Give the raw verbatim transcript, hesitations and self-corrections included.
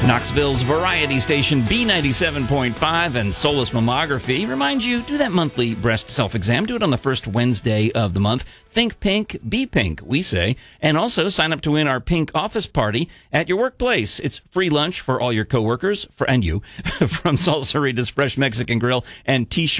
Knoxville's variety station B ninety-seven point five and Solus Mammography remind you, do that monthly breast self-exam. Do it on the first Wednesday of the month. Think pink, be pink, we say. And also sign up to win our pink office party at your workplace. It's free lunch for all your coworkers for, and you from Salsarita's Fresh Mexican Grill and t-shirt